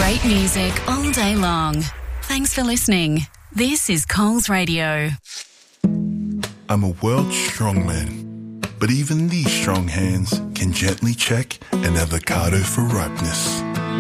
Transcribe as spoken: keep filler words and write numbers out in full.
Great music all day long. Thanks for listening. This is Coles Radio. I'm a world strongman, but even these strong hands can gently check an avocado for ripeness.